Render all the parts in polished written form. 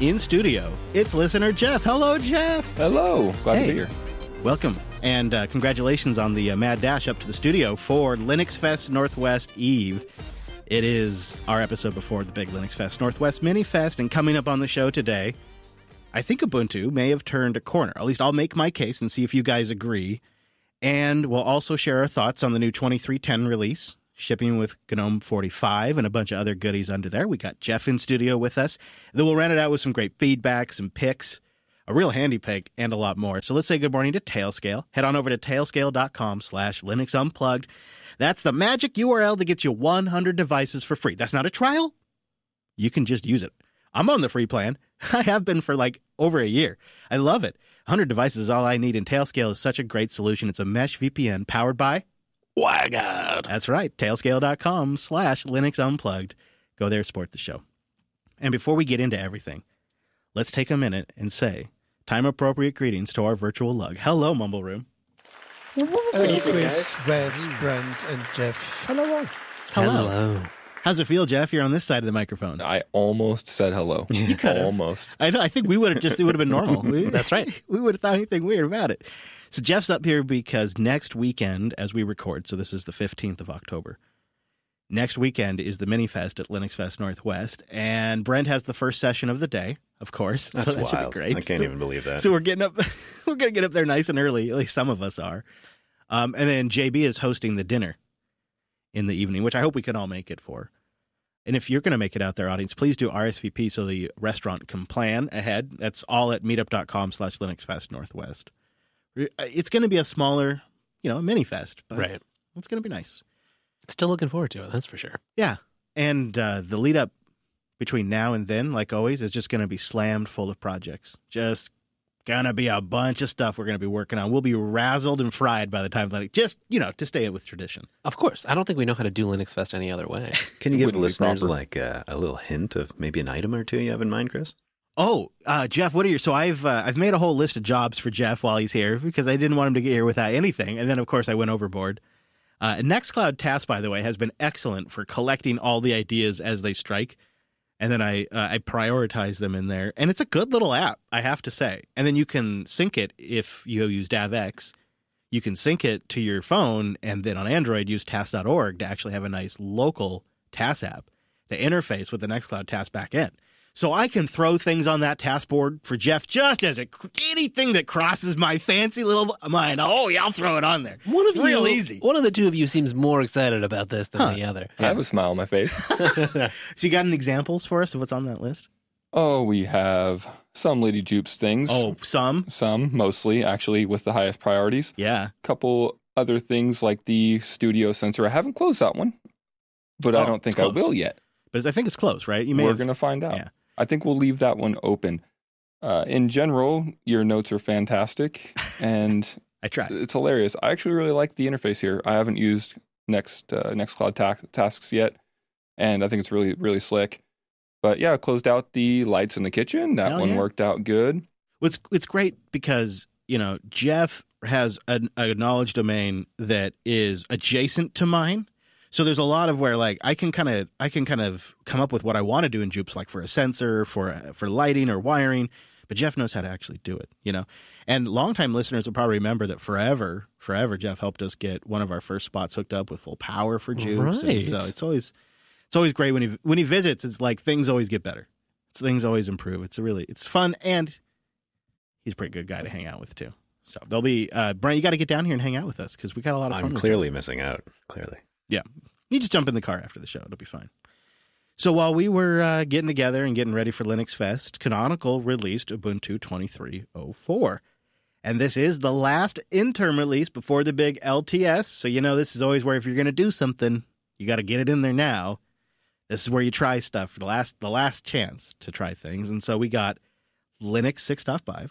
In studio, it's listener Jeff. Hello, Jeff. Hello. Glad to be here. Welcome, and congratulations on the mad dash up to the studio for Linux Fest Northwest Eve. It is our episode before the big Linux Fest Northwest Mini Fest, and coming up on the show today, I think Ubuntu may have turned a corner. At least I'll make my case and see if you guys agree. And we'll also share our thoughts on the new 23.10 release, shipping with GNOME 45 and a bunch of other goodies under there. We got Jeff in studio with us. Then we'll round it out with some great feedback, some picks, a real handy pick, and a lot more. So let's say good morning to Tailscale. Head on over to tailscale.com/Linux Unplugged. That's the magic URL that gets you 100 devices for free. That's not a trial. You can just use it. I'm on the free plan. I have been for like over a year. I love it. 100 devices is all I need, and Tailscale is such a great solution. It's a mesh VPN powered by WireGuard. That's right. Tailscale.com/Linux Unplugged. Go there, support the show. And before we get into everything, let's take a minute and say time-appropriate greetings to our virtual lug. Hello, Mumble Room. Chris, Wes, Brent, and Jeff. Hello. Hello. How's it feel, Jeff? You're on this side of the microphone. I almost said hello. You could have. Almost. I know. I think we would have it would have been normal. That's right. We would have thought anything weird about it. So Jeff's up here because next weekend, as we record, so this is the 15th of October, next weekend is the Mini Fest at Linux Fest Northwest, and Brent has the first session of the day, of course. That's so that should wild. be great. I can't even believe that. So we're getting up. We're going to get up there nice and early. At least some of us are. And then JB is hosting the dinner in the evening, which I hope we can all make it for. And if you're going to make it out there, audience, please do RSVP so the restaurant can plan ahead. That's all at meetup.com/Linux Fest Northwest. It's going to be a smaller, mini fest, but right. It's going to be nice. Still looking forward to it, that's for sure. Yeah. And the lead up between now and then, like always, is just going to be slammed full of projects. Just going to be a bunch of stuff we're going to be working on. We'll be razzled and fried by the time, just, to stay with tradition. Of course. I don't think we know how to do Linux Fest any other way. Can you give Wouldn't be listeners proper. like a little hint of maybe an item or two you have in mind, Chris? Oh, Jeff, what are your? So I've made a whole list of jobs for Jeff while he's here because I didn't want him to get here without anything. And then, of course, I went overboard. Nextcloud Task, by the way, has been excellent for collecting all the ideas as they strike. And then I prioritize them in there. And it's a good little app, I have to say. And then you can sync it if you use DavX. You can sync it to your phone, and then on Android, use task.org to actually have a nice local task app to interface with the Nextcloud Task backend. So I can throw things on that task board for Jeff just as anything that crosses my fancy little mind. Oh, yeah, I'll throw it on there. It's real easy. One of the two of you seems more excited about this than the other. I have a smile on my face. So you got any examples for us of what's on that list? Oh, we have some Lady Jupes things. Oh, some? Some, mostly, actually, with the highest priorities. Yeah. Couple other things like the studio sensor. I haven't closed that one, but I don't think I will yet. But I think it's close, right? We're going to find out. Yeah. I think we'll leave that one open. In general, your notes are fantastic, and I tried. It's hilarious. I actually really like the interface here. I haven't used Nextcloud tasks yet, and I think it's really, really slick. But yeah, I closed out the lights in the kitchen. That one worked out good. It's great because, Jeff has a knowledge domain that is adjacent to mine. So there's a lot of where I can kind of come up with what I want to do in Jupes, like for a sensor, for lighting or wiring, but Jeff knows how to actually do it, And longtime listeners will probably remember that forever Jeff helped us get one of our first spots hooked up with full power for Jupes. Right. And so it's always great when he visits. It's like things always get better. Things always improve. It's fun, and he's a pretty good guy to hang out with too. So there'll be Brian, you got to get down here and hang out with us because we got a lot of fun. I'm clearly missing out. Clearly. Yeah. You just jump in the car after the show. It'll be fine. So while we were getting together and getting ready for Linux Fest, Canonical released Ubuntu 23.04. And this is the last interim release before the big LTS. So, this is always where if you're going to do something, you got to get it in there now. This is where you try stuff for the last chance to try things. And so we got Linux 6.5.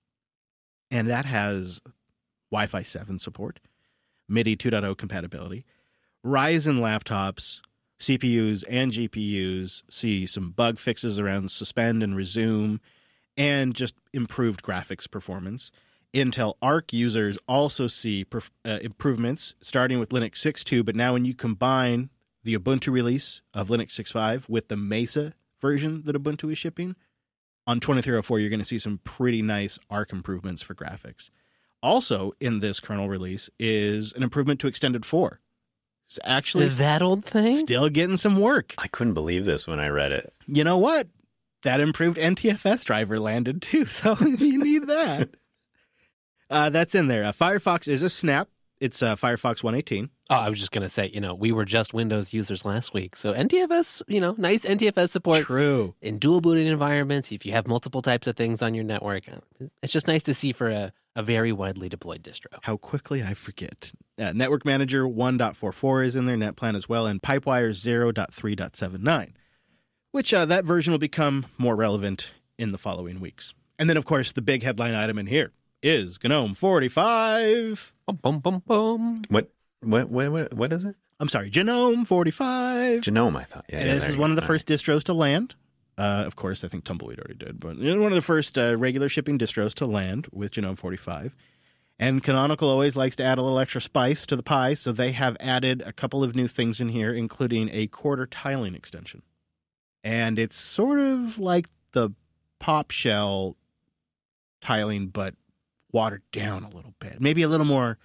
And that has Wi-Fi 7 support, MIDI 2.0 compatibility. Ryzen laptops, CPUs, and GPUs see some bug fixes around suspend and resume, and just improved graphics performance. Intel Arc users also see improvements, starting with Linux 6.2, but now when you combine the Ubuntu release of Linux 6.5 with the Mesa version that Ubuntu is shipping, On 2304, you're going to see some pretty nice ARC improvements for graphics. Also in this kernel release is an improvement to Extended 4. It's actually that old thing? Still getting some work. I couldn't believe this when I read it. You know what? That improved NTFS driver landed too, so you need that. That's in there. Firefox is a snap. It's Firefox 118. Oh, I was just going to say, we were just Windows users last week. So NTFS, nice NTFS support. True. In dual booted environments, if you have multiple types of things on your network. It's just nice to see for a very widely deployed distro. How quickly I forget. Network Manager 1.44 is in there, NetPlan as well, and Pipewire 0.3.79, which that version will become more relevant in the following weeks. And then, of course, the big headline item in here is GNOME 45. Bum, bum, bum, bum. What is it? I'm sorry, GNOME 45. GNOME, I thought. Yeah, and this is one of the first distros to land. Of course, I think Tumbleweed already did, but one of the first regular shipping distros to land with GNOME 45. And Canonical always likes to add a little extra spice to the pie, so they have added a couple of new things in here, including a quarter tiling extension. And it's sort of like the Pop Shell tiling, but watered down a little bit. Maybe a little more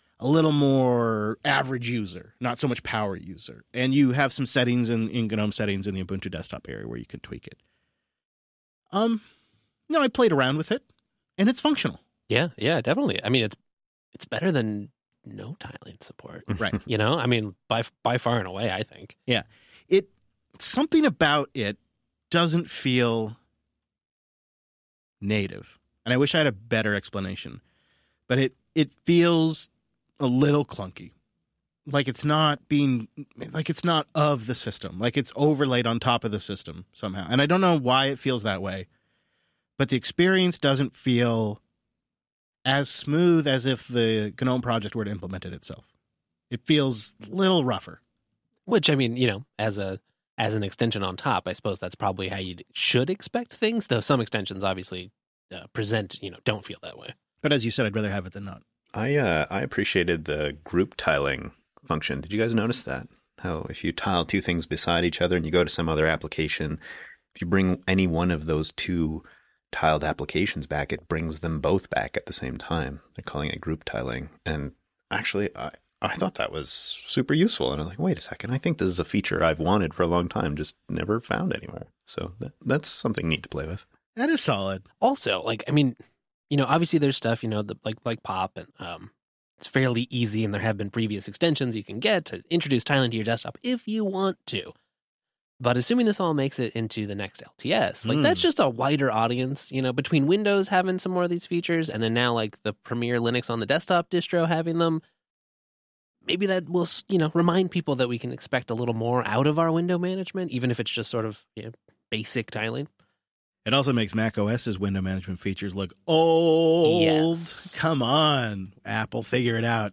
average user, not so much power user. And you have some settings in GNOME settings in the Ubuntu desktop area where you can tweak it. I played around with it, and it's functional. Yeah, definitely. I mean, it's better than no tiling support. Right. By far and away, I think. Yeah. Something about it doesn't feel native. And I wish I had a better explanation. But it feels a little clunky. Like it's not of the system. Like it's overlaid on top of the system somehow. And I don't know why it feels that way. But the experience doesn't feel as smooth as if the GNOME project were to implement it itself. It feels a little rougher. Which, as an extension on top, I suppose that's probably how you should expect things, though some extensions obviously don't feel that way. But as you said, I'd rather have it than not. I appreciated the group tiling function. Did you guys notice that? How if you tile two things beside each other and you go to some other application, if you bring any one of those two tiled applications back, it brings them both back at the same time. They're calling it group tiling. And actually, I thought that was super useful. And I was like, wait a second, I think this is a feature I've wanted for a long time, just never found anywhere. So that's something neat to play with. That is solid. Also, obviously there's stuff, like Pop, and it's fairly easy, and there have been previous extensions you can get to introduce tiling to your desktop if you want to. But assuming this all makes it into the next LTS, that's just a wider audience, between Windows having some more of these features, and then now the Premier Linux on the desktop distro having them. Maybe that will, remind people that we can expect a little more out of our window management, even if it's just sort of basic tiling. It also makes Mac OS's window management features look old. Yes. Come on, Apple, figure it out.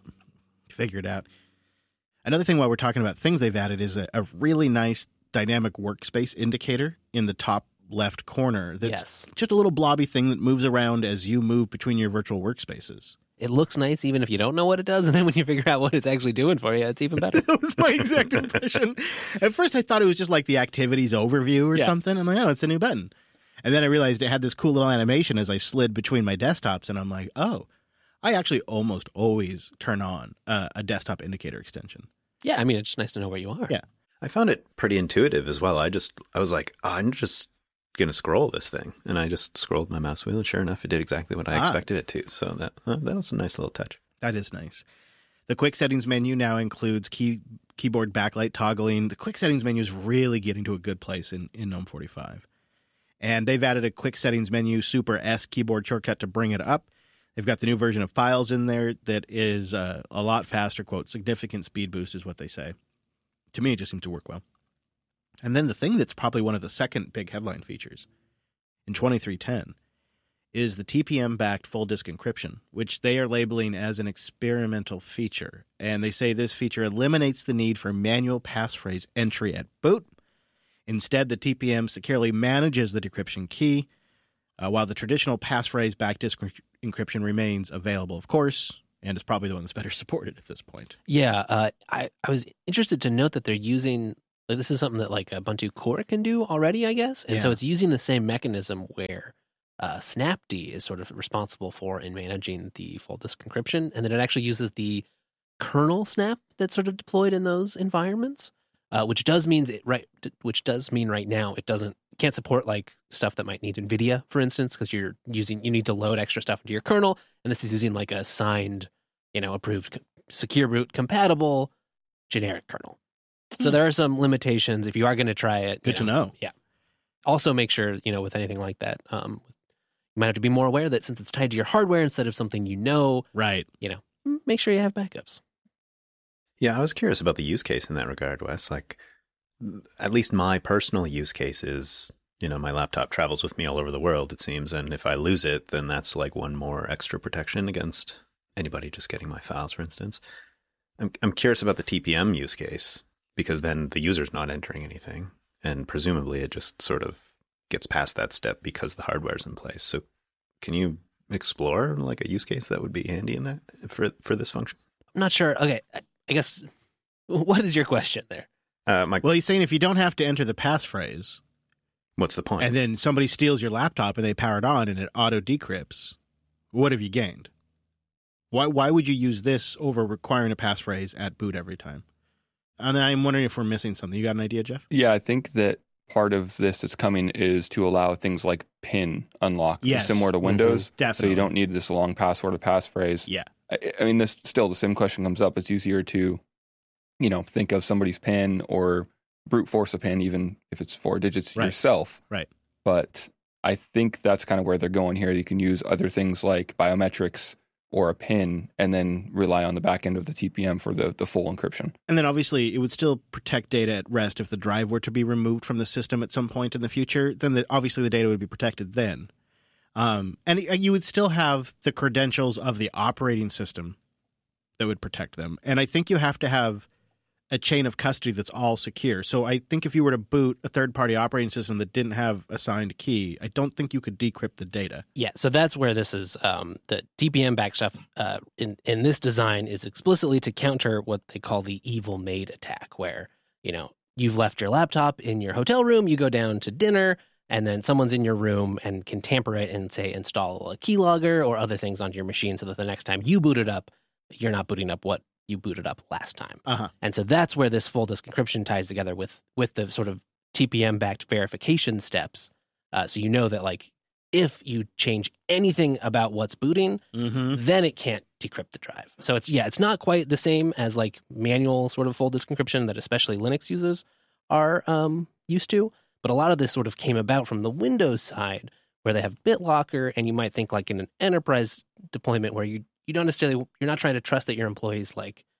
Another thing while we're talking about things they've added is a really nice dynamic workspace indicator in the top left corner. That's just a little blobby thing that moves around as you move between your virtual workspaces. It looks nice even if you don't know what it does, and then when you figure out what it's actually doing for you, it's even better. That was my exact impression. At first I thought it was just like the activities overview or something. I'm like, oh, it's a new button. And then I realized it had this cool little animation as I slid between my desktops, and I'm like, oh, I actually almost always turn on a desktop indicator extension. Yeah, it's just nice to know where you are. Yeah. I found it pretty intuitive as well. I was like, I'm just going to scroll this thing. And I just scrolled my mouse wheel, and sure enough, it did exactly what I expected it to. So that was a nice little touch. That is nice. The quick settings menu now includes keyboard backlight toggling. The quick settings menu is really getting to a good place in GNOME 45. And they've added a quick settings menu, Super S keyboard shortcut to bring it up. They've got the new version of Files in there that is a lot faster, quote, significant speed boost is what they say. To me, it just seemed to work well. And then the thing that's probably one of the second big headline features in 2310 is the TPM-backed full disk encryption, which they are labeling as an experimental feature. And they say this feature eliminates the need for manual passphrase entry at boot. Instead, the TPM securely manages the decryption key, while the traditional passphrase-backed disk encryption remains available, of course, and is probably the one that's better supported at this point. Yeah, I was interested to note that they're using Like, this is something that like Ubuntu Core can do already, I guess. And so it's using the same mechanism where Snapd is sort of responsible for in managing the full disk encryption. And then it actually uses the kernel snap that's sort of deployed in those environments, which does mean right now it can't support like stuff that might need NVIDIA, for instance, because you need to load extra stuff into your kernel. And this is using like a signed, approved secure boot compatible generic kernel. So there are some limitations if you are going to try it. Good to know. Yeah. Also make sure, with anything like that, you might have to be more aware that since it's tied to your hardware instead of something right. Make sure you have backups. Yeah, I was curious about the use case in that regard, Wes. Like, at least my personal use case is, my laptop travels with me all over the world, it seems. And if I lose it, then that's like one more extra protection against anybody just getting my files, for instance. I'm curious about the TPM use case, because then the user's not entering anything. And presumably it just sort of gets past that step because the hardware's in place. So can you explore like a use case that would be handy in that for this function? I'm not sure. Okay, I guess, what is your question there? Well, he's saying if you don't have to enter the passphrase, what's the point? And then somebody steals your laptop and they power it on and it auto decrypts, what have you gained? Why would you use this over requiring a passphrase at boot every time? And I'm wondering if we're missing something. You got an idea, Jeff? Yeah, I think that part of this that's coming is to allow things like PIN unlock, similar to Windows. Definitely. So you don't need this long password or passphrase. Yeah. I mean, this still the same question comes up. It's easier to, think of somebody's PIN or brute force a PIN, even if it's 4 digits yourself. Right. But I think that's kind of where they're going here. You can use other things like biometrics or a PIN and then rely on the back end of the TPM for the full encryption. And then obviously it would still protect data at rest if the drive were to be removed from the system at some point in the future. Then obviously the data would be protected then. And you would still have the credentials of the operating system that would protect them. And I think you have to have a chain of custody that's all secure. So I think if you were to boot a third-party operating system that didn't have a signed key, I don't think you could decrypt the data. Yeah, so that's where this is. The TPM back stuff in this design is explicitly to counter what they call the evil maid attack, where, you've left your laptop in your hotel room, you go down to dinner, and then someone's in your room and can tamper it and, say, install a keylogger or other things onto your machine so that the next time you boot it up, you're not booting up what you booted up last time. And so that's where this full disk encryption ties together with the sort of TPM-backed verification steps. So you know that, like, if you change anything about what's booting, then it can't decrypt the drive. So it's not quite the same as, like, manual sort of full disk encryption that especially Linux users are used to. But a lot of this sort of came about from the Windows side, where they have BitLocker, and you might think like in an enterprise deployment where you don't necessarily, you're not trying to trust that your employees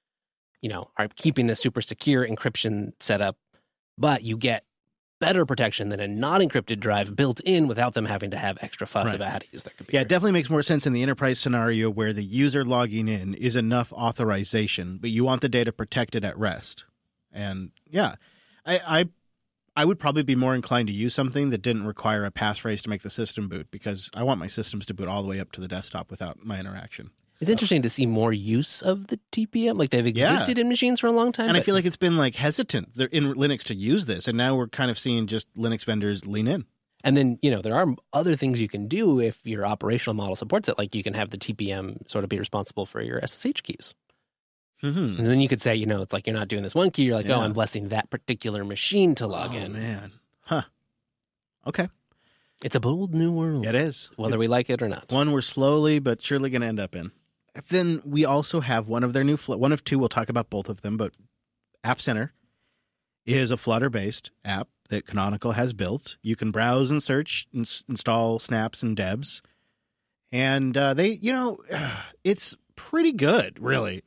are keeping this super secure encryption setup, but you get better protection than a not encrypted drive built in without them having to have extra fuss about how to use their computer. Yeah, it definitely makes more sense in the enterprise scenario where the user logging in is enough authorization, but you want the data protected at rest. And yeah, I would probably be more inclined to use something that didn't require a passphrase to make the system boot, because I want my systems to boot all the way up to the desktop without my interaction. It's interesting to see more use of the TPM. Like, they've existed in machines for a long time. And I feel like it's been hesitant in Linux to use this. And now we're kind of seeing just Linux vendors lean in. And then, there are other things you can do if your operational model supports it. Like, you can have the TPM sort of be responsible for your SSH keys. And then you could say, it's like you're not doing this one key. You're like, oh, I'm blessing that particular machine to log in. Oh, man. Huh. Okay. It's a bold new world. It is. Whether we like it or not. One we're slowly but surely going to end up in. Then we also have one of their new, one of two, we'll talk about both of them, but App Center is a Flutter-based app that Canonical has built. You can browse and search, install snaps and debs. And they, it's pretty good, really.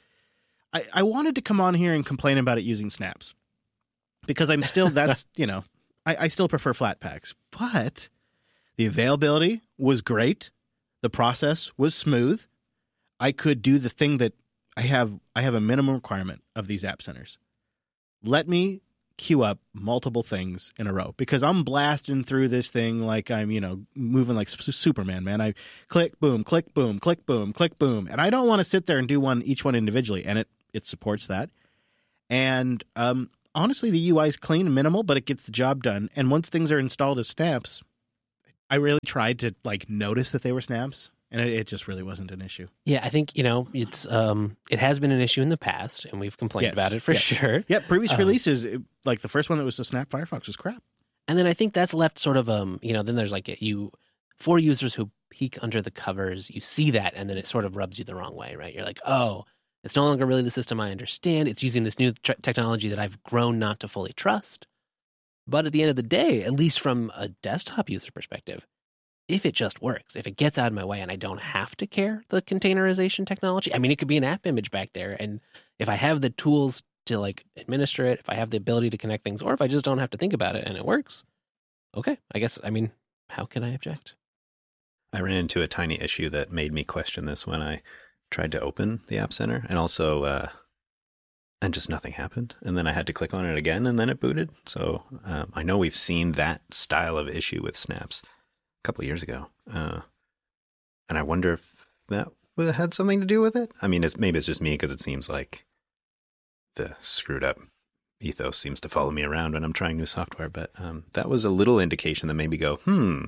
I wanted to come on here and complain about it using snaps, because I'm still, I still prefer Flatpaks, but the availability was great. The process was smooth. I could do the thing that I have a minimum requirement of these app centers. Let me queue up multiple things in a row, because I'm blasting through this thing like I'm, moving like Superman, man. I click, boom, click, boom, click, boom, click, boom. And I don't want to sit there and do each one individually. And it supports that. And honestly, the UI is clean and minimal, but it gets the job done. And once things are installed as snaps, I really tried to notice that they were snaps, and it just really wasn't an issue. Yeah, I think, it's it has been an issue in the past, and we've complained about it for sure. Yeah, previous releases, like the first one that was a snap Firefox was crap. And then I think that's left sort of, then there's for users who peek under the covers, you see that, and then it sort of rubs you the wrong way, right? You're like, oh, it's no longer really the system I understand. It's using this new technology that I've grown not to fully trust. But at the end of the day, at least from a desktop user perspective, if it just works, if it gets out of my way and I don't have to care the containerization technology, I mean, it could be an app image back there. And if I have the tools to administer it, if I have the ability to connect things, or if I just don't have to think about it and it works, okay, how can I object? I ran into a tiny issue that made me question this when I tried to open the App Center, and also, and just nothing happened. And then I had to click on it again, and then it booted. So I know we've seen that style of issue with snaps a couple of years ago. And I wonder if that had something to do with it. I mean, maybe it's just me because it seems like the screwed up ethos seems to follow me around when I'm trying new software. But that was a little indication that made me go,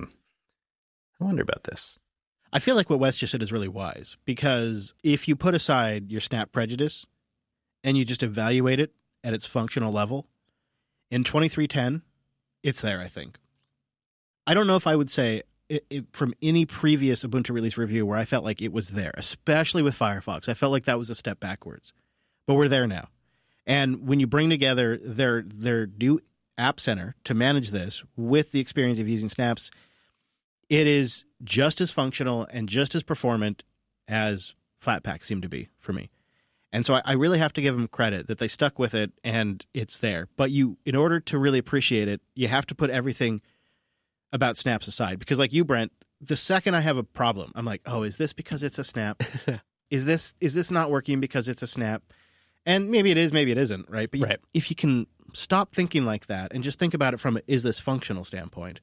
I wonder about this. I feel like what Wes just said is really wise, because if you put aside your snap prejudice and you just evaluate it at its functional level, in 23.10, it's there, I think. I don't know if I would say from any previous Ubuntu release review where I felt like it was there, especially with Firefox. I felt like that was a step backwards. But we're there now. And when you bring together their new App Center to manage this with the experience of using snaps, it is just as functional and just as performant as Flatpak seemed to be for me. And so I really have to give them credit that they stuck with it and it's there. But in order to really appreciate it, you have to put everything about snaps aside. Because like you, Brent, the second I have a problem, I'm like, oh, is this because it's a snap? Is this not working because it's a snap? And maybe it is, maybe it isn't, right? But if you can stop thinking like that and just think about it from is this functional standpoint,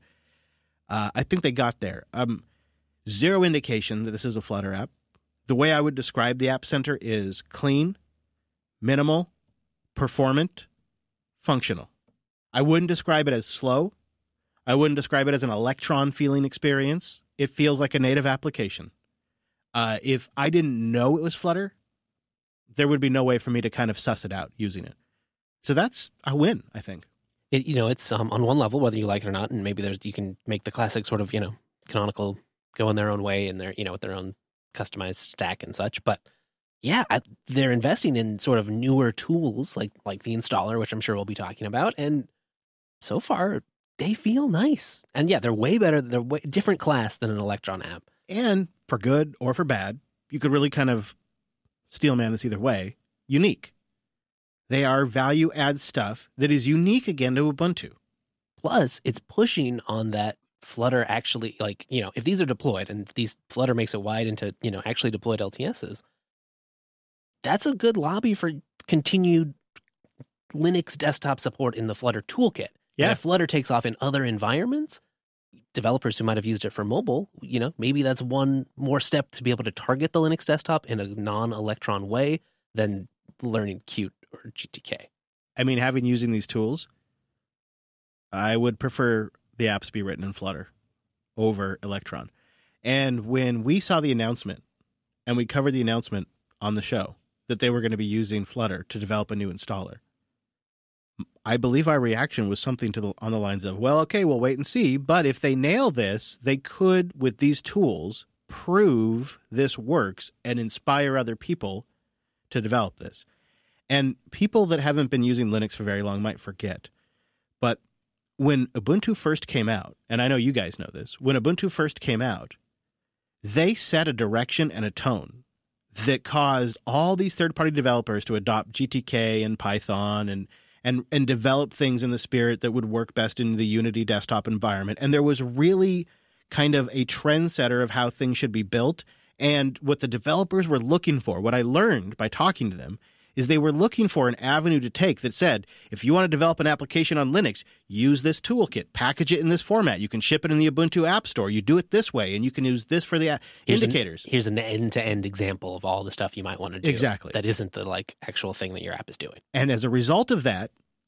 I think they got there. Zero indication that this is a Flutter app. The way I would describe the App Center is clean, minimal, performant, functional. I wouldn't describe it as slow. I wouldn't describe it as an Electron feeling experience. It feels like a native application. If I didn't know it was Flutter, there would be no way for me to kind of suss it out using it. So that's a win, I think. It's on one level, whether you like it or not, and maybe you can make the classic sort of, Canonical go in their own way and their, with their own customized stack and such. But yeah, they're investing in sort of newer tools like the installer, which I'm sure we'll be talking about. And so far, they feel nice. And yeah, they're way better. They're way different class than an Electron app. And for good or for bad, you could really kind of steelman this either way. Unique. They are value add stuff that is unique again to Ubuntu. Plus, it's pushing on that Flutter actually, if these are deployed and these Flutter makes it wide into, actually deployed LTSs, that's a good lobby for continued Linux desktop support in the Flutter toolkit. Yeah. And if Flutter takes off in other environments, developers who might have used it for mobile, maybe that's one more step to be able to target the Linux desktop in a non-Electron way than learning Qt or GTK. I mean, using these tools, I would prefer the apps be written in Flutter over Electron. And when we saw the announcement, and we covered the announcement on the show, that they were going to be using Flutter to develop a new installer, I believe our reaction was something on the lines of, well, okay, we'll wait and see. But if they nail this, they could, with these tools, prove this works and inspire other people to develop this. And people that haven't been using Linux for very long might forget. But when Ubuntu first came out, and I know you guys know this, when Ubuntu first came out, they set a direction and a tone that caused all these third-party developers to adopt GTK and Python and develop things in the spirit that would work best in the Unity desktop environment. And there was really kind of a trendsetter of how things should be built. And what the developers were looking for, what I learned by talking to them, is they were looking for an avenue to take that said, if you want to develop an application on Linux, use this toolkit, package it in this format. You can ship it in the Ubuntu App Store. You do it this way, and you can use this for the indicators. Here's an end-to-end example of all the stuff you might want to do. Exactly. That isn't the actual thing that your app is doing. And as a result of that,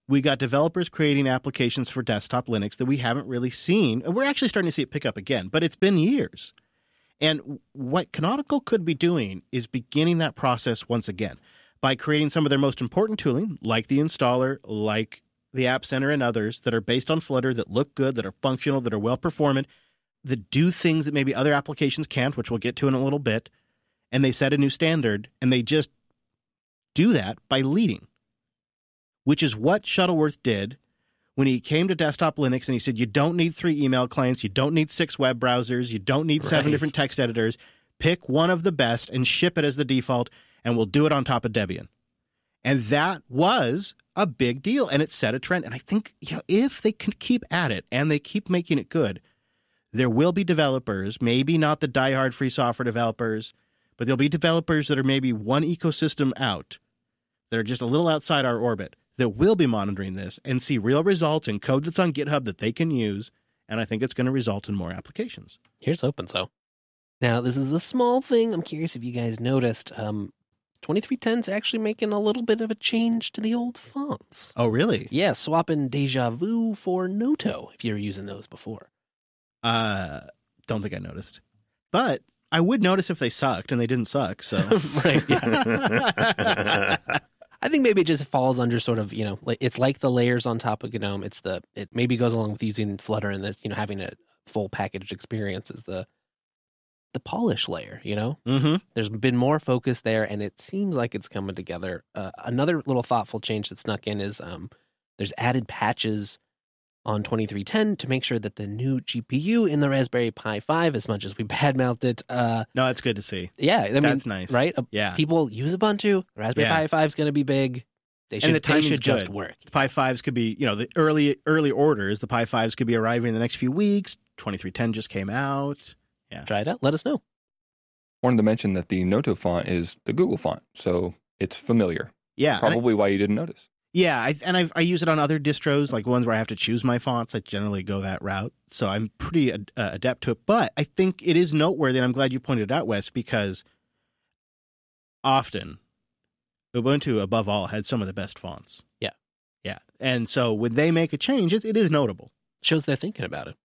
We got developers creating applications for desktop Linux that we haven't really seen. We're actually starting to see it pick up again, but it's been years. And what Canonical could be doing is beginning that process once again by creating some of their most important tooling, like the installer, like the App Center and others that are based on Flutter, that look good, that are functional, that are well-performant, that do things that maybe other applications can't, which we'll get to in a little bit. And they set a new standard, and they just do that by leading, which is what Shuttleworth did when he came to desktop Linux and he said, you don't need 3 email clients, you don't need 6 web browsers, you don't need 7 different text editors. Pick one of the best and ship it as the default, and we'll do it on top of Debian. And that was a big deal, and it set a trend. And I think, if they can keep at it and they keep making it good, there will be developers, maybe not the diehard free software developers, but there'll be developers that are maybe one ecosystem out, that are just a little outside our orbit, that will be monitoring this and see real results in code that's on GitHub that they can use. And I think it's going to result in more applications. Here's hoping so. Now, this is a small thing. I'm curious if you guys noticed. 2310's actually making a little bit of a change to the old fonts. Oh, really? Yeah, swapping Deja Vu for Noto, if you were using those before. Don't think I noticed. But I would notice if they sucked, and they didn't suck, so. Right, yeah. I think maybe it just falls under sort of, it's like the layers on top of GNOME. It maybe goes along with using Flutter and this, having a full packaged experience is the polish layer, Mm-hmm. There's been more focus there, and it seems like it's coming together. Another little thoughtful change that snuck in is there's added patches on 2310 to make sure that the new GPU in the Raspberry Pi 5, as much as we badmouthed it. No, it's good to see. Yeah, I mean, that's nice. Right? Yeah. People use Ubuntu. Raspberry Pi 5 is going to be big. They should just work. The Pi 5s could be, the early orders, the Pi 5s could be arriving in the next few weeks. 2310 just came out. Yeah. Try it out. Let us know. Wanted to mention that the Noto font is the Google font, so it's familiar. Yeah. Probably why you didn't notice. Yeah, I use it on other distros, like ones where I have to choose my fonts. I generally go that route, so I'm pretty adept to it. But I think it is noteworthy, and I'm glad you pointed it out, Wes, because often Ubuntu, above all, had some of the best fonts. Yeah. Yeah, and so when they make a change, it is notable. Shows they're thinking about it.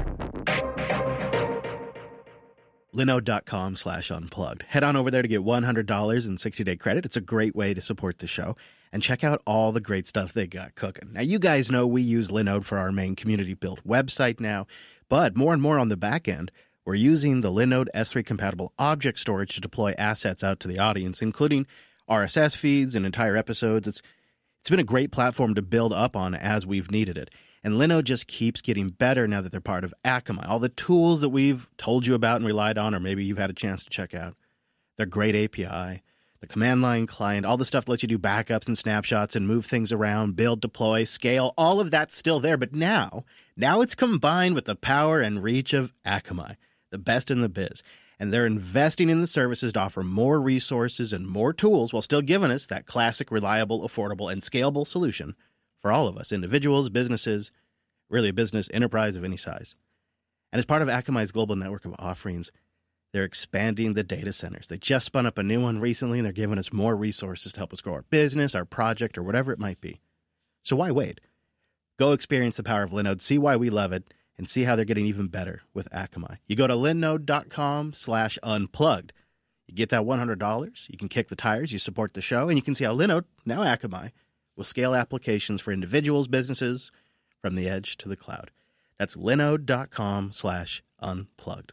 Linode.com/unplugged. Head on over there to get $100 in 60-day credit. It's a great way to support the show. And check out all the great stuff they got cooking. Now, you guys know we use Linode for our main community-built website now, but more and more on the back end, we're using the Linode S3-compatible object storage to deploy assets out to the audience, including RSS feeds and entire episodes. It's been a great platform to build up on as we've needed it. And Linode just keeps getting better now that they're part of Akamai. All the tools that we've told you about and relied on, or maybe you've had a chance to check out, their great API, the command line client, all the stuff that lets you do backups and snapshots and move things around, build, deploy, scale, all of that's still there. But now it's combined with the power and reach of Akamai, the best in the biz. And they're investing in the services to offer more resources and more tools while still giving us that classic, reliable, affordable, and scalable solution for all of us, individuals, businesses, really a business enterprise of any size. And as part of Akamai's global network of offerings, they're expanding the data centers. They just spun up a new one recently, and they're giving us more resources to help us grow our business, our project, or whatever it might be. So why wait? Go experience the power of Linode, see why we love it, and see how they're getting even better with Akamai. You go to linode.com/unplugged. You get that $100. You can kick the tires. You support the show, and you can see how Linode, now Akamai, will scale applications for individuals, businesses, from the edge to the cloud. That's linode.com/unplugged.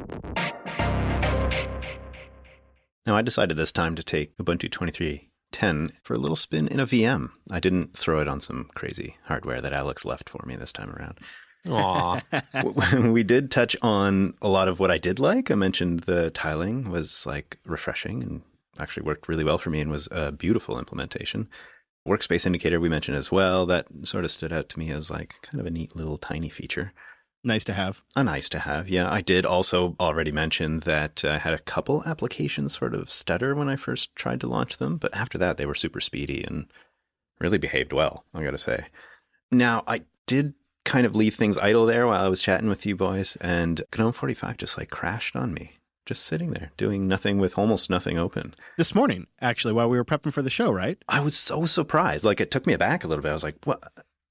Now, I decided this time to take Ubuntu 23.10 for a little spin in a VM. I didn't throw it on some crazy hardware that Alex left for me this time around. Aw. We did touch on a lot of what I did like. I mentioned the tiling was refreshing and actually worked really well for me and was a beautiful implementation. Workspace indicator we mentioned as well. That sort of stood out to me as kind of a neat little tiny feature. Nice to have. Nice to have, yeah. I did also already mention that I had a couple applications sort of stutter when I first tried to launch them, but after that they were super speedy and really behaved well, I gotta say. Now, I did kind of leave things idle there while I was chatting with you boys, and GNOME 45 just crashed on me. just sitting there doing nothing with almost nothing open. This morning, actually, while we were prepping for the show, right? I was so surprised. Like, it took me aback a little bit. I was like, what?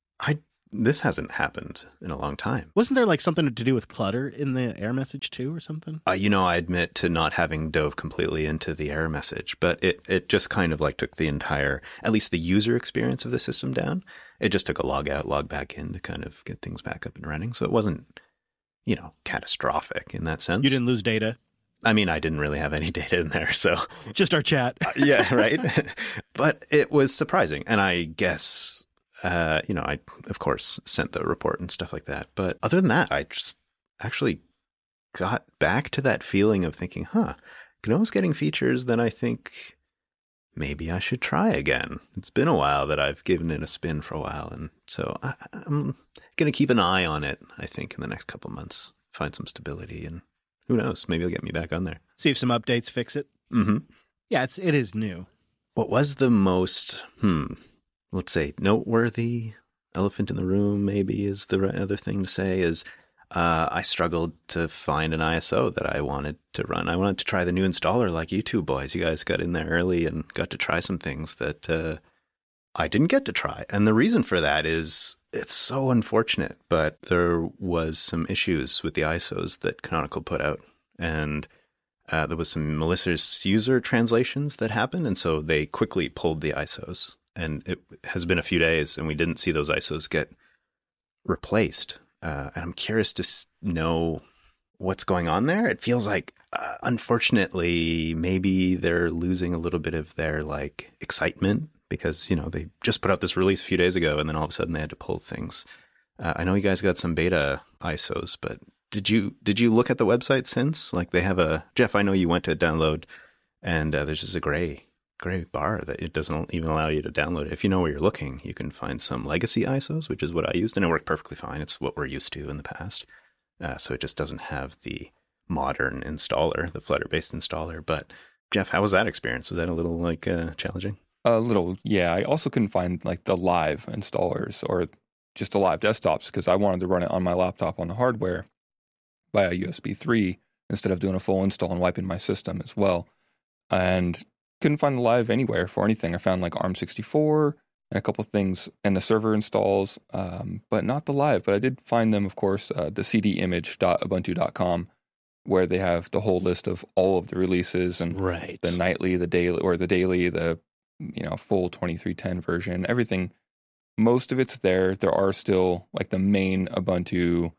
This hasn't happened in a long time. Wasn't there like something to do with clutter in the error message too or something? I admit to not having dove completely into the error message, but it just kind of like took the entire, at least the user experience of the system down. It just took a log out, log back in to kind of get things back up and running. So it wasn't, catastrophic in that sense. You didn't lose data? I mean, I didn't really have any data in there, so. Just our chat. Yeah, right? But it was surprising. And I guess... I, of course, sent the report and stuff like that. But other than that, I just actually got back to that feeling of thinking, GNOME's getting features that I think maybe I should try again. It's been a while that I've given it a spin for a while. And so I'm going to keep an eye on it, I think, in the next couple months, find some stability. And who knows, maybe it'll get me back on there. See if some updates fix it. Mm-hmm. Yeah, it is new. What was the most, let's say, noteworthy elephant in the room, maybe is the other thing to say, is I struggled to find an ISO that I wanted to run. I wanted to try the new installer like you two boys. You guys got in there early and got to try some things that I didn't get to try. And the reason for that is it's so unfortunate, but there was some issues with the ISOs that Canonical put out. And there was some malicious user translations that happened. And so they quickly pulled the ISOs. And it has been a few days, and we didn't see those ISOs get replaced. And I'm curious to know what's going on there. It feels like, unfortunately, maybe they're losing a little bit of their excitement because they just put out this release a few days ago, and then all of a sudden they had to pull things. I know you guys got some beta ISOs, but did you look at the website since? They have Jeff, I know you went to download, and there's just a gray bar that it doesn't even allow you to download it. If you know where you're looking, you can find some legacy ISOs, which is what I used, and it worked perfectly fine. It's what we're used to in the past. So it just doesn't have the modern installer, the Flutter-based installer. But Jeff, how was that experience? Was that a little challenging? A little, yeah. I also couldn't find the live installers or just the live desktops because I wanted to run it on my laptop on the hardware via USB 3 instead of doing a full install and wiping my system as well. And couldn't find the live anywhere for anything. I found ARM64 and a couple things and the server installs, but not the live. But I did find them, of course, the cdimage.ubuntu.com, where they have the whole list of all of the releases and the nightly, the daily, the full 2310 version, everything. Most of it's there. There are still the main Ubuntu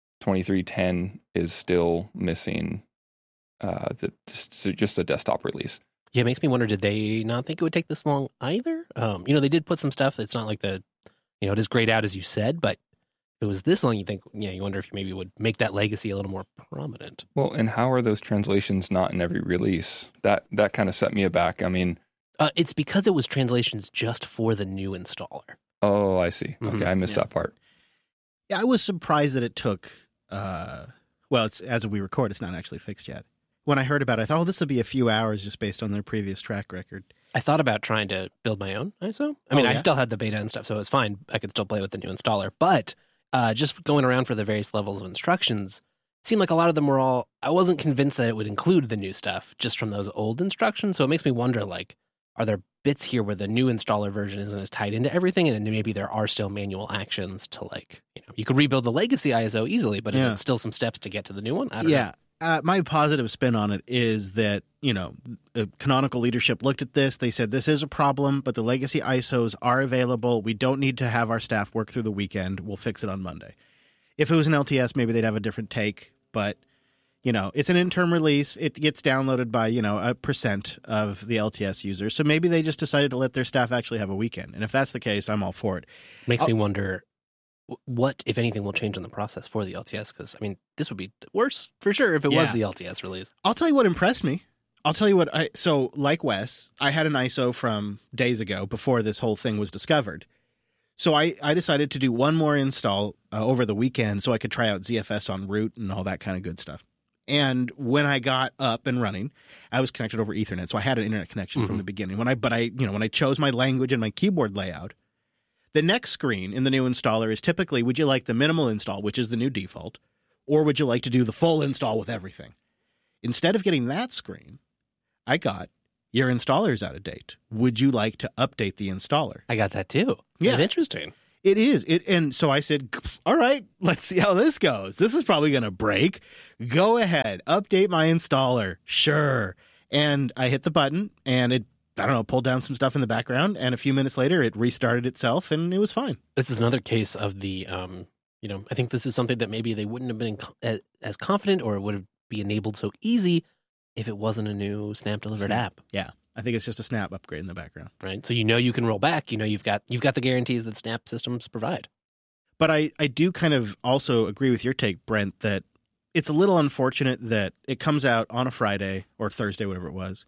2310 is still missing just the desktop release. Yeah, it makes me wonder, did they not think it would take this long either? They did put some stuff. It's not it is grayed out as you said, but if it was this long, you wonder if you maybe would make that legacy a little more prominent. Well, and how are those translations not in every release? That kind of set me aback. I mean... it's because it was translations just for the new installer. Oh, I see. Okay, Mm-hmm. I missed that part. Yeah, I was surprised that it took, it's as we record, it's not actually fixed yet. When I heard about it, I thought, this will be a few hours just based on their previous track record. I thought about trying to build my own ISO. I still had the beta and stuff, so it was fine. I could still play with the new installer. But just going around for the various levels of instructions, it seemed like a lot of them were all... I wasn't convinced that it would include the new stuff just from those old instructions. So it makes me wonder, are there bits here where the new installer version isn't as tied into everything, and maybe there are still manual actions to you could rebuild the legacy ISO easily, but is it still some steps to get to the new one? I don't know. My positive spin on it is that, Canonical leadership looked at this. They said, this is a problem, but the legacy ISOs are available. We don't need to have our staff work through the weekend. We'll fix it on Monday. If it was an LTS, maybe they'd have a different take, but, it's an interim release. It gets downloaded by, a percent of the LTS users. So maybe they just decided to let their staff actually have a weekend. And if that's the case, I'm all for it. Makes me wonder what, if anything, will change in the process for the LTS? Because, this would be worse for sure if it was the LTS release. I'll tell you what impressed me. So like Wes, I had an ISO from days ago before this whole thing was discovered. So I decided to do one more install over the weekend so I could try out ZFS on root and all that kind of good stuff. And when I got up and running, I was connected over Ethernet. So I had an internet connection from the beginning. When I chose my language and my keyboard layout, the next screen in the new installer is typically, would you like the minimal install, which is the new default, or would you like to do the full install with everything? Instead of getting that screen, I got, your installer's out of date. Would you like to update the installer? I got that too. Yeah. It's interesting. It is. And so I said, all right, let's see how this goes. This is probably going to break. Go ahead. Update my installer. Sure. And I hit the button and it, I don't know, pulled down some stuff in the background. And a few minutes later, it restarted itself and it was fine. This is another case of the, I think this is something that maybe they wouldn't have been as confident or it would be enabled so easy if it wasn't a new Snap delivered app. Yeah. I think it's just a Snap upgrade in the background. Right. So you can roll back. You've got the guarantees that Snap systems provide. But I do kind of also agree with your take, Brent, that it's a little unfortunate that it comes out on a Friday or Thursday, whatever it was.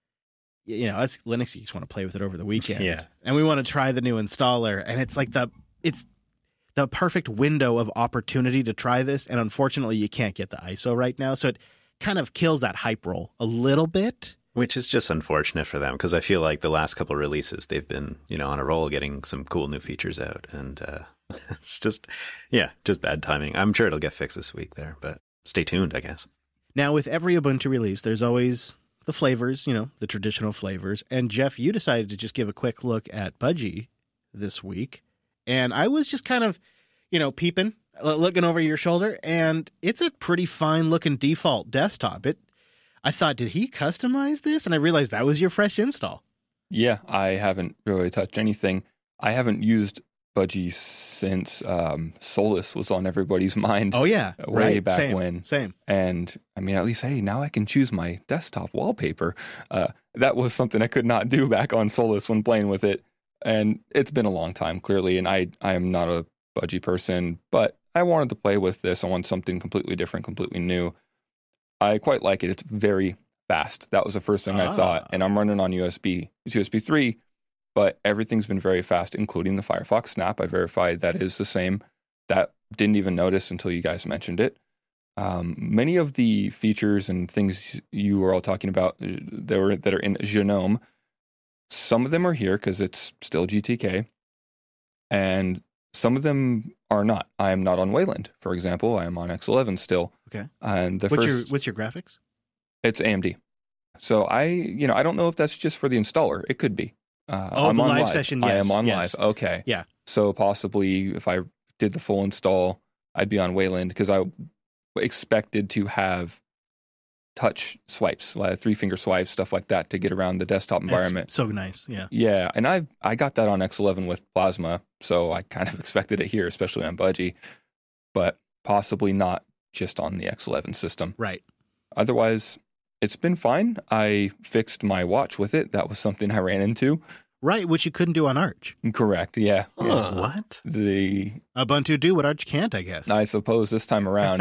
Us Linux geeks want to play with it over the weekend. Yeah. And we want to try the new installer. And it's like it's the perfect window of opportunity to try this. And unfortunately, you can't get the ISO right now. So it kind of kills that hype roll a little bit. Which is just unfortunate for them because I feel like the last couple of releases, they've been, on a roll getting some cool new features out. And it's just bad timing. I'm sure it'll get fixed this week there, but stay tuned, I guess. Now, with every Ubuntu release, there's always the flavors, the traditional flavors. And Jeff, you decided to just give a quick look at Budgie this week. And I was just kind of, peeping, looking over your shoulder. And it's a pretty fine looking default desktop. I thought, did he customize this? And I realized that was your fresh install. Yeah, I haven't really touched anything. I haven't used Budgie since Solus was on everybody's mind. Oh, yeah. Way back when. Same. And I mean, at least, hey, now I can choose my desktop wallpaper. That was something I could not do back on Solus when playing with it. And it's been a long time, clearly. And I am not a Budgie person, but I wanted to play with this. I want something completely different, completely new. I quite like it. It's very fast. That was the first thing I thought. And I'm running on USB. It's USB 3, but everything's been very fast, including the Firefox Snap. I verified that is the same. That didn't even notice until you guys mentioned it. Many of the features and things you were all talking about that are in Genome, some of them are here because it's still GTK, and some of them are not. I am not on Wayland, for example. I am on X11 still. Okay. And what's your graphics? It's AMD. So I don't know if that's just for the installer. It could be. I'm the on live session. Yes, I am on yes. live. Okay. Yeah. So possibly if I did the full install, I'd be on Wayland because I expected to have touch swipes, like 3-finger swipes, stuff like that to get around the desktop environment. That's so nice. Yeah. Yeah. And I got that on X11 with Plasma. So I kind of expected it here, especially on Budgie, but possibly not just on the X11 system. Right. Otherwise, it's been fine. I fixed my watch with it. That was something I ran into. Right, which you couldn't do on Arch. Correct, yeah. What? The Ubuntu do what Arch can't, I guess. I suppose this time around.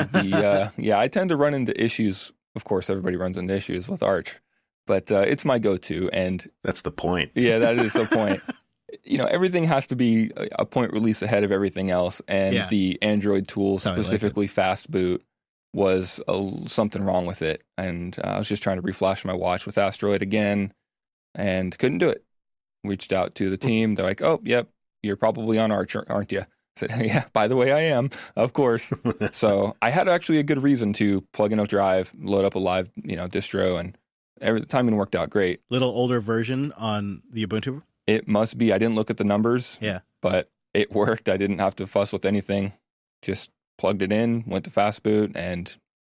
I tend to run into issues. Of course, everybody runs into issues with Arch, but it's my go-to. And that's the point. Yeah, that is the point. Everything has to be a point release ahead of everything else. And the Android tool, specifically Fast Boot, was something wrong with it. And I was just trying to reflash my watch with Asteroid again and couldn't do it. Reached out to the team. They're like, oh, yep, you're probably on Arch, aren't you? I said, yeah, by the way, I am, of course. So I had actually a good reason to plug in a drive, load up a live, distro, and the timing worked out great. Little older version on the Ubuntu? It must be. I didn't look at the numbers, but it worked. I didn't have to fuss with anything. Just plugged it in, went to Fast Boot, and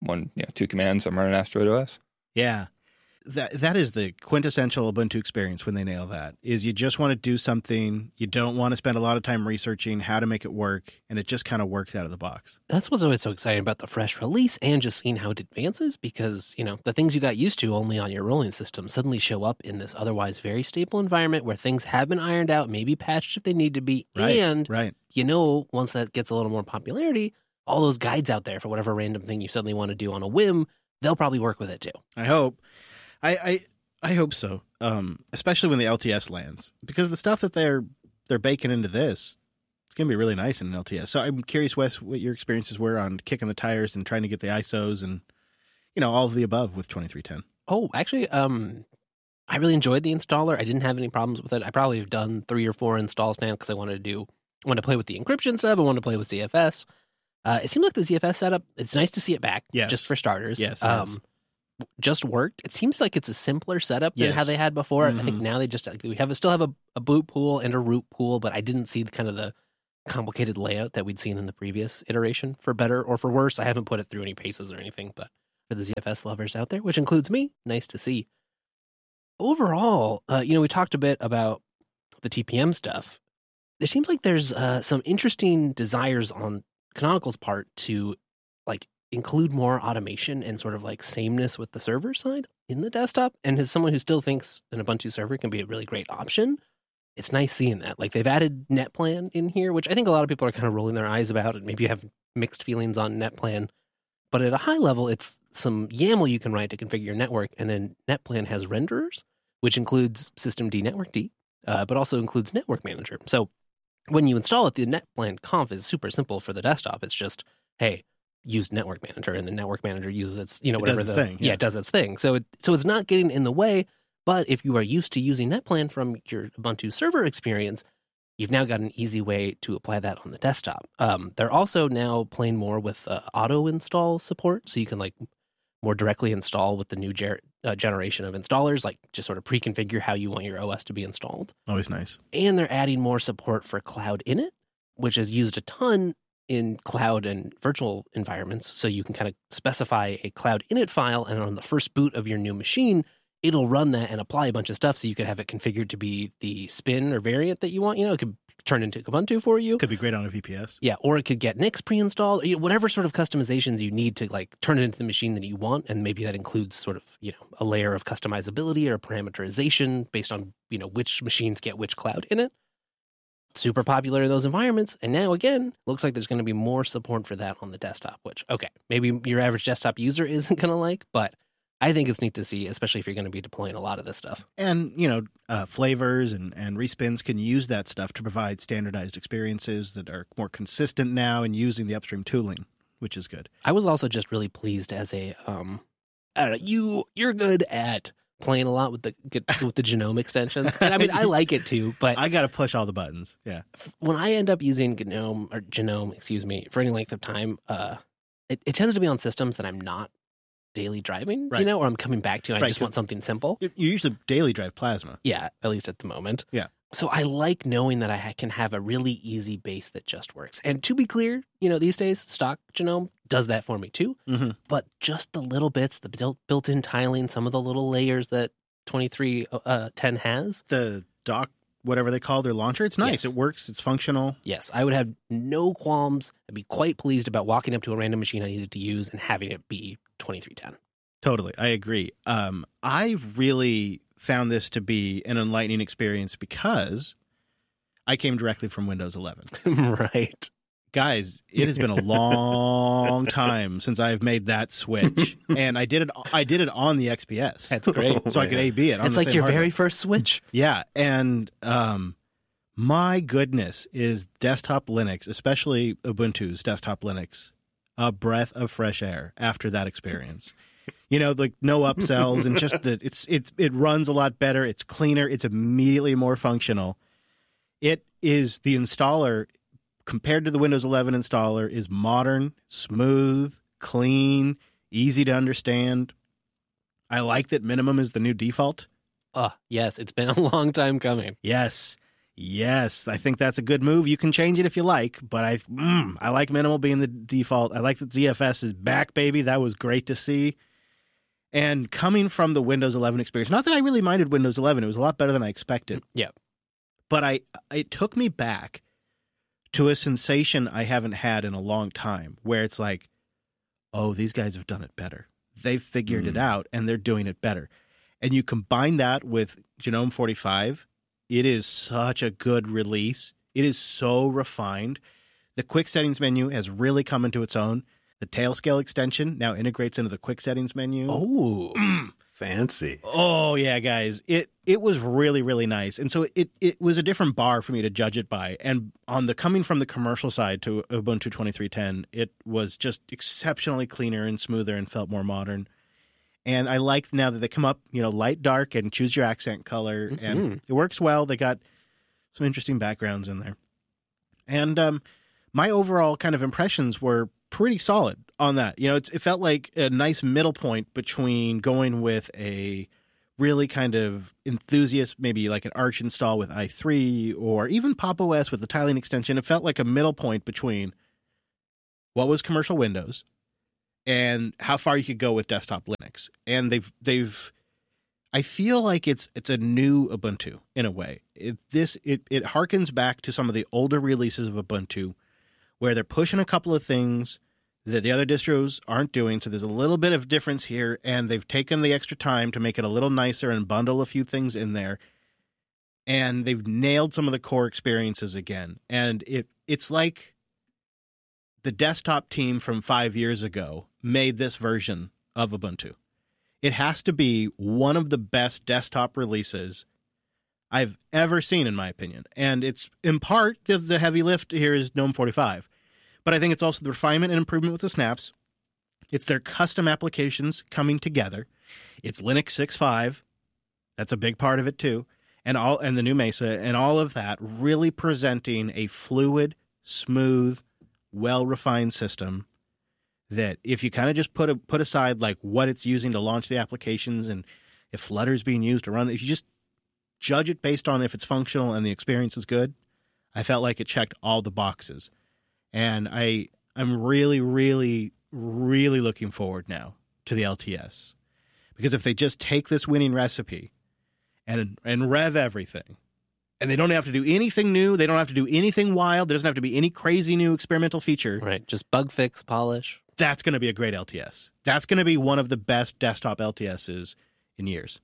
2 commands. I'm running Asteroid OS. Yeah. That is the quintessential Ubuntu experience when they nail that, is you just want to do something. You don't want to spend a lot of time researching how to make it work, and it just kind of works out of the box. That's what's always so exciting about the fresh release and just seeing how it advances because, the things you got used to only on your rolling system suddenly show up in this otherwise very stable environment where things have been ironed out, maybe patched if they need to be. Right, and, right. Once that gets a little more popularity, all those guides out there for whatever random thing you suddenly want to do on a whim, they'll probably work with it too. I hope. I hope so, especially when the LTS lands, because the stuff that they're baking into this, it's going to be really nice in an LTS. So I'm curious, Wes, what your experiences were on kicking the tires and trying to get the ISOs and, all of the above with 2310. Oh, actually, I really enjoyed the installer. I didn't have any problems with it. I probably have done 3 or 4 installs now because I wanted to play with the encryption stuff. I wanted to play with ZFS. It seemed like the ZFS setup, it's nice to see it back, just for starters. Yes, just worked. It seems like it's a simpler setup than how they had before. I think now they just we still have a boot pool and a root pool, but I didn't see the complicated layout that we'd seen in the previous iteration, for better or for worse. I haven't put it through any paces or anything, but for the ZFS lovers out there, which includes me, nice to see. Overall, we talked a bit about the TPM stuff. There seems like there's some interesting desires on Canonical's part to include more automation and sort of sameness with the server side in the desktop. And as someone who still thinks an Ubuntu server can be a really great option, it's nice seeing that. They've added NetPlan in here, which I think a lot of people are kind of rolling their eyes about, and maybe have mixed feelings on NetPlan. But at a high level, it's some YAML you can write to configure your network, and then NetPlan has renderers, which includes systemd network D, but also includes Network Manager. So when you install it, the NetPlan conf is super simple for the desktop. It's just, hey, use Network Manager, and the Network Manager uses its, whatever it does its thing. Yeah, it does its thing. So it's not getting in the way. But if you are used to using NetPlan from your Ubuntu server experience, you've now got an easy way to apply that on the desktop. They're also now playing more with auto install support, so you can more directly install with the new generation of installers, just sort of pre-configure how you want your OS to be installed. Always nice. And they're adding more support for Cloud Init, which is used a ton in cloud and virtual environments. So you can kind of specify a Cloud Init file, and on the first boot of your new machine, it'll run that and apply a bunch of stuff. So you could have it configured to be the spin or variant that you want. It could turn into Ubuntu for you. Could be great on a VPS. Yeah, or it could get Nix pre-installed. Whatever sort of customizations you need to turn it into the machine that you want, and maybe that includes sort of a layer of customizability or parameterization based on which machines get which cloud in it. Super popular in those environments, and now again, looks like there's going to be more support for that on the desktop. Which maybe your average desktop user isn't going to but I think it's neat to see, especially if you're going to be deploying a lot of this stuff. And, flavors and respins can use that stuff to provide standardized experiences that are more consistent now and using the upstream tooling, which is good. I was also just really pleased as a, I don't know, you're good at playing a lot with the GNOME extensions. And I mean, I like it too, but I got to push all the buttons. Yeah. When I end up using GNOME, for any length of time, it tends to be on systems that I'm not daily driving, right, or I'm coming back to, and I just want something simple. You usually daily drive Plasma. Yeah, at least at the moment. Yeah. So I like knowing that I can have a really easy base that just works. And to be clear, these days, stock GNOME does that for me too. Mm-hmm. But just the little bits, the built-in tiling, some of the little layers that 2310 has. The dock, whatever they call their launcher, it's nice. Yes. It works. It's functional. Yes, I would have no qualms. I'd be quite pleased about walking up to a random machine I needed to use and having it be 2310. Totally. I agree. I really found this to be an enlightening experience because I came directly from Windows 11. Right. Guys, it has been a long time since I've made that switch, and I did it on the XPS. That's great. So I could AB it. It's like your very first switch. Yeah, and my goodness, is desktop Linux, especially Ubuntu's desktop Linux, a breath of fresh air after that experience. No upsells, and just that it runs a lot better. It's cleaner. It's immediately more functional. It is the installer, compared to the Windows 11 installer, is modern, smooth, clean, easy to understand. I like that minimum is the new default. Yes, it's been a long time coming. Yes, I think that's a good move. You can change it if you like, but I like minimal being the default. I like that ZFS is back, baby. That was great to see. And coming from the Windows 11 experience, not that I really minded Windows 11, it was a lot better than I expected. Yeah. But it took me back to a sensation I haven't had in a long time, where it's like, oh, these guys have done it better. They've figured it out, and they're doing it better. And you combine that with GNOME 45, it is such a good release. It is so refined. The quick settings menu has really come into its own. The Tailscale extension now integrates into the quick settings menu. Oh, fancy. Oh, yeah, guys. It was really, really nice. And so it was a different bar for me to judge it by. And on the coming from the commercial side to Ubuntu 2310, it was just exceptionally cleaner and smoother and felt more modern. And I like now that they come up, light, dark, and choose your accent color. Mm-hmm. And it works well. They got some interesting backgrounds in there. And my overall kind of impressions were pretty solid on that. You know, it felt like a nice middle point between going with a really kind of enthusiast, maybe like an Arch install with i3 or even Pop! OS with the tiling extension. It felt like a middle point between what was commercial Windows and how far you could go with desktop Linux. And I feel like it's a new Ubuntu in a way. It harkens back to some of the older releases of Ubuntu where they're pushing a couple of things that the other distros aren't doing. So there's a little bit of difference here, and they've taken the extra time to make it a little nicer and bundle a few things in there. And they've nailed some of the core experiences again. And it's like the desktop team from 5 years ago made this version of Ubuntu. It has to be one of the best desktop releases I've ever seen, in my opinion. And it's in part the heavy lift here is GNOME 45. But I think it's also the refinement and improvement with the snaps. It's their custom applications coming together. It's Linux 6.5. That's a big part of it too. And the new Mesa and all of that really presenting a fluid, smooth, well-refined system that if you kind of just put aside like what it's using to launch the applications and if Flutter's being used to run, if you just judge it based on if it's functional and the experience is good, I felt like it checked all the boxes. And I'm really, really, really looking forward now to the LTS. Because if they just take this winning recipe and rev everything, and they don't have to do anything new, they don't have to do anything wild, there doesn't have to be any crazy new experimental feature. Right, just bug fix, polish. That's going to be a great LTS. That's going to be one of the best desktop LTSs in years.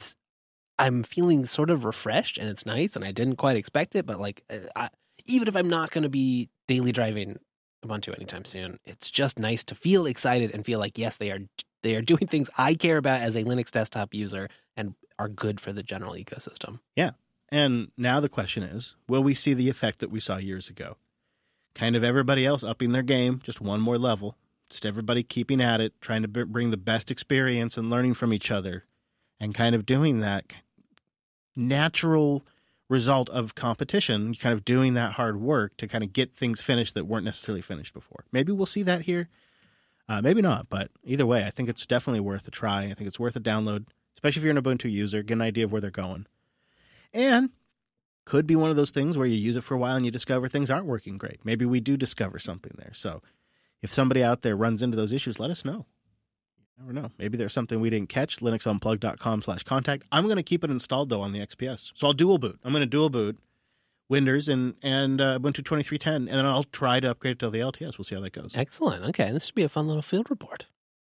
I'm feeling sort of refreshed, and it's nice, and I didn't quite expect it, but like, even if I'm not going to be daily driving Ubuntu anytime soon, it's just nice to feel excited and feel like, yes, they are doing things I care about as a Linux desktop user and are good for the general ecosystem. Yeah. And now the question is, will we see the effect that we saw years ago? Kind of everybody else upping their game, just one more level. Just everybody keeping at it, trying to bring the best experience and learning from each other, and kind of doing that natural result of competition, kind of doing that hard work to kind of get things finished that weren't necessarily finished before. Maybe we'll see that here. Maybe not, but either way, I think it's definitely worth a try. I think it's worth a download, especially if you're an Ubuntu user, get an idea of where they're going. And could be one of those things where you use it for a while and you discover things aren't working great. Maybe we do discover something there. So if somebody out there runs into those issues, let us know. You never know. Maybe there's something we didn't catch. linuxunplugged.com/contact. I'm going to keep it installed, though, on the XPS. So I'll dual boot. I'm going to dual boot Windows and Ubuntu 23.10, and then I'll try to upgrade it to the LTS. We'll see how that goes. Excellent. Okay, this should be a fun little field report.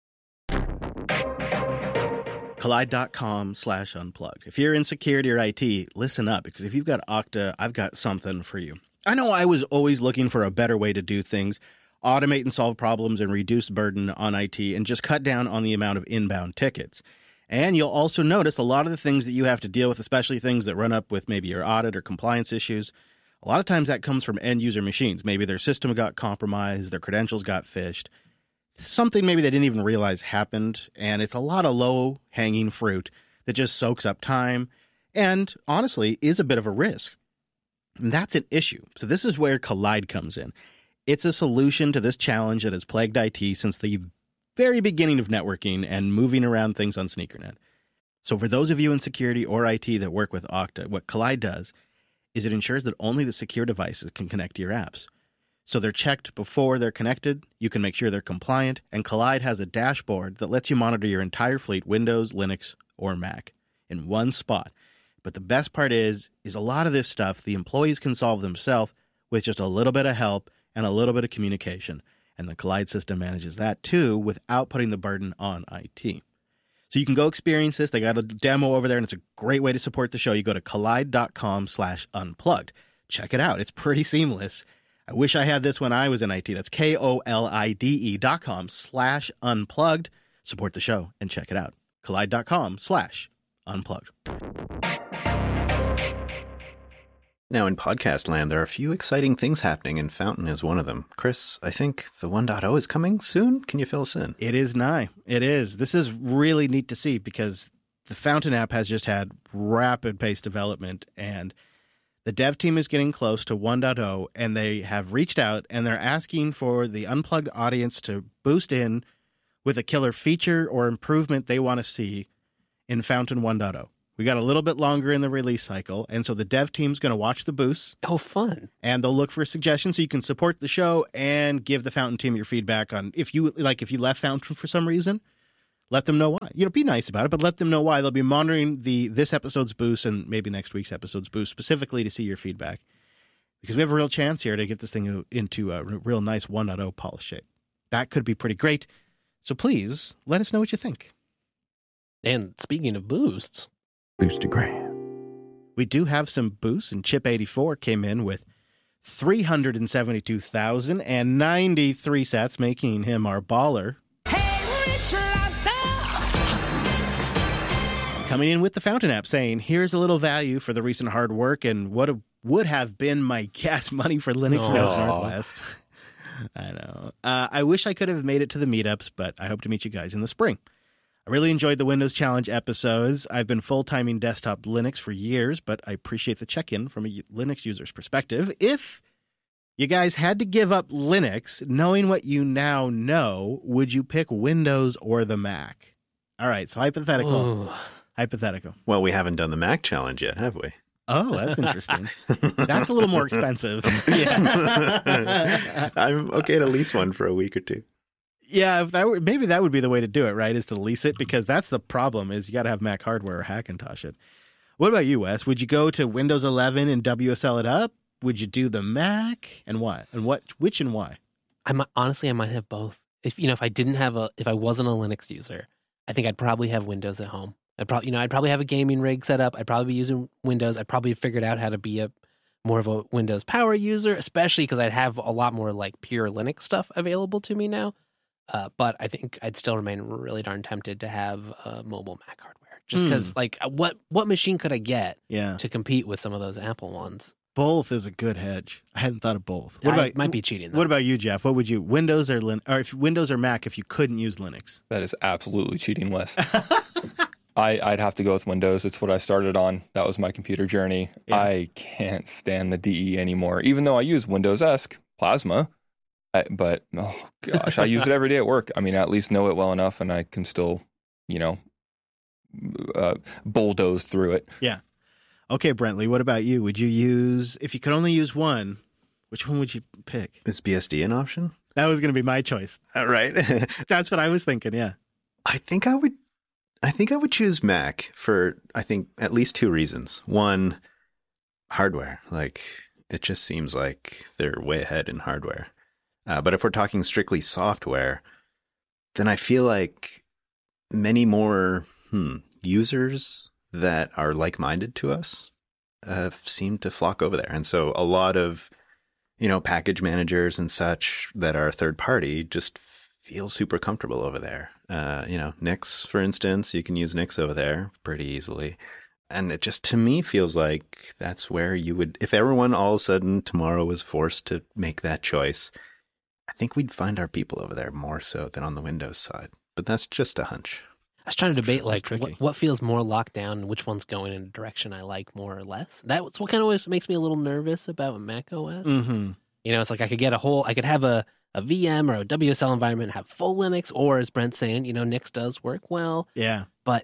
Collide.com/unplugged. If you're in security or IT, listen up, because if you've got Okta, I've got something for you. I know I was always looking for a better way to do things, automate and solve problems and reduce burden on IT, and just cut down on the amount of inbound tickets. And you'll also notice a lot of the things that you have to deal with, especially things that run up with maybe your audit or compliance issues, a lot of times that comes from end-user machines. Maybe their system got compromised, their credentials got phished, something maybe they didn't even realize happened, and it's a lot of low-hanging fruit that just soaks up time and, honestly, is a bit of a risk. And that's an issue. So this is where Collide comes in. It's a solution to this challenge that has plagued IT since the very beginning of networking and moving around things on SneakerNet. So for those of you in security or IT that work with Okta, what Collide does is it ensures that only the secure devices can connect to your apps. So they're checked before they're connected, you can make sure they're compliant, and Collide has a dashboard that lets you monitor your entire fleet, Windows, Linux, or Mac, in one spot. But the best part is a lot of this stuff the employees can solve themselves with just a little bit of help and a little bit of communication. And the Collide system manages that too without putting the burden on IT. So you can go experience this. They got a demo over there, and it's a great way to support the show. You go to collide.com/unplugged. Check it out. It's pretty seamless. I wish I had this when I was in IT. That's KOLIDE.com/unplugged. Support the show and check it out. Collide.com/unplugged. Now, in podcast land, there are a few exciting things happening, and Fountain is one of them. Chris, I think the 1.0 is coming soon. Can you fill us in? It is nigh. It is. This is really neat to see because the Fountain app has just had rapid pace development, and The dev team is getting close to 1.0, and they have reached out, and they're asking for the Unplugged audience to boost in with a killer feature or improvement they want to see in Fountain 1.0. We got a little bit longer in the release cycle, and so the dev team's going to watch the boosts. Oh, fun. And they'll look for suggestions so you can support the show and give the Fountain team your feedback on if you left Fountain for some reason, let them know why. Be nice about it, but let them know why. They'll be monitoring this episode's boost and maybe next week's episode's boost specifically to see your feedback. Because we have a real chance here to get this thing into a real nice 1.0 polish shape. That could be pretty great. So please, let us know what you think. And speaking of boosts, Boostagram. We do have some boosts, and Chip84 came in with 372,093 sats, making him our baller. Hey, Rich Lobster! Coming in with the Fountain app saying, here's a little value for the recent hard work and what would have been my gas money for Linux Fest Northwest. I know. I wish I could have made it to the meetups, but I hope to meet you guys in the spring. I really enjoyed the Windows Challenge episodes. I've been full-timing desktop Linux for years, but I appreciate the check-in from a Linux user's perspective. If you guys had to give up Linux, knowing what you now know, would you pick Windows or the Mac? All right, so hypothetical. Ooh. Hypothetical. Well, we haven't done the Mac challenge yet, have we? Oh, that's interesting. That's a little more expensive. Yeah. I'm okay to lease one for a week or two. Yeah, maybe that would be the way to do it, right? Is to lease it, because that's the problem. Is you got to have Mac hardware or Hackintosh it. What about you, Wes? Would you go to Windows 11 and WSL it up? Would you do the Mac, and what? And which and why? I might have both. If I wasn't a Linux user, I think I'd probably have Windows at home. I'd probably have a gaming rig set up. I'd probably be using Windows. I'd probably figured out how to be more of a Windows Power user, especially because I'd have a lot more like pure Linux stuff available to me now. But I think I'd still remain really darn tempted to have mobile Mac hardware, just because what machine could I get to compete with some of those Apple ones? Both is a good hedge. I hadn't thought of both. Might be cheating, though. What about you, Jeff? What would you, Windows or Windows or Mac if you couldn't use Linux? That is absolutely cheating, Wes. I'd have to go with Windows. It's what I started on. That was my computer journey. Yeah. I can't stand the DE anymore, even though I use Windows-esque Plasma. But, oh gosh, I use it every day at work. I mean, I at least know it well enough, and I can still, bulldoze through it. Yeah. Okay, Brentley, what about you? Would you use, if you could only use one, which one would you pick? Is BSD an option? That was going to be my choice. Right. That's what I was thinking, yeah. I think I would choose Mac for, I think, at least two reasons. One, hardware. Like, it just seems like they're way ahead in hardware. But if we're talking strictly software, then I feel like many more users that are like-minded to us seem to flock over there. And so a lot of, package managers and such that are third-party just feel super comfortable over there. Nix, for instance, you can use Nix over there pretty easily. And it just, to me, feels like that's where you would, if everyone all of a sudden tomorrow was forced to make that choice, I think we'd find our people over there more so than on the Windows side. But that's just a hunch. I was trying to debate what feels more locked down and which one's going in a direction I like more or less. That's what kind of makes me a little nervous about Mac OS. Mm-hmm. It's like I could have a VM or a WSL environment and have full Linux, or as Brent's saying, Nix does work well. Yeah. But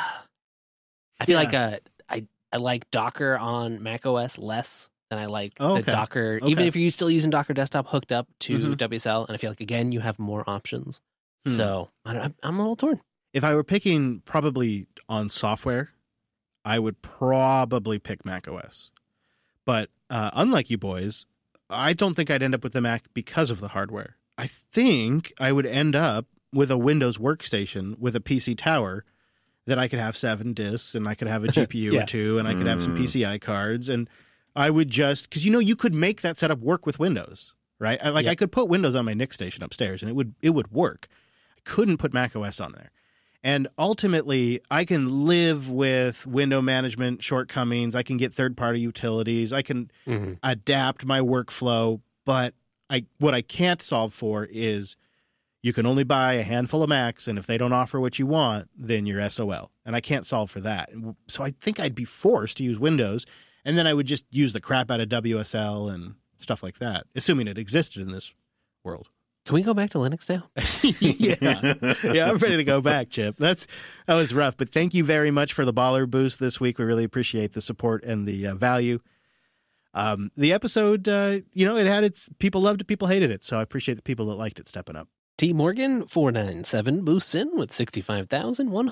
I feel like I like Docker on Mac OS less than I like the Docker, even if you're still using Docker Desktop hooked up to WSL. And I feel like, again, you have more options. So I'm a little torn. If I were picking probably on software, I would probably pick Mac OS. But unlike you boys, I don't think I'd end up with the Mac because of the hardware. I think I would end up with a Windows workstation with a PC tower that I could have 7 disks and I could have a GPU or two and I could have some PCI cards. And I would just, because you could make that setup work with Windows, right? I could put Windows on my NIC station upstairs and it would work. I couldn't put Mac OS on there. And ultimately, I can live with window management shortcomings. I can get third-party utilities. I can adapt my workflow. But what I can't solve for is you can only buy a handful of Macs, and if they don't offer what you want, then you're SOL. And I can't solve for that. So I think I'd be forced to use Windows. And then I would just use the crap out of WSL and stuff like that, assuming it existed in this world. Can we go back to Linux now? Yeah, I'm ready to go back, Chip. That was rough, but thank you very much for the baller boost this week. We really appreciate the support and the value. The episode, it had its people loved it, people hated it, so I appreciate the people that liked it stepping up. T Morgan 497 boosts in with 65,100.